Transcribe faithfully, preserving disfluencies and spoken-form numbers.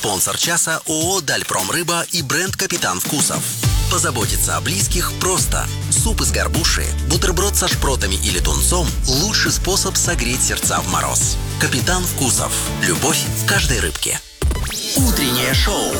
Спонсор часа ООО «Дальпромрыба» и бренд «Капитан Вкусов». Позаботиться о близких просто. Суп из горбуши, бутерброд со шпротами или тунцом – лучший способ согреть сердца в мороз. «Капитан Вкусов». Любовь в каждой рыбке. Утреннее шоу.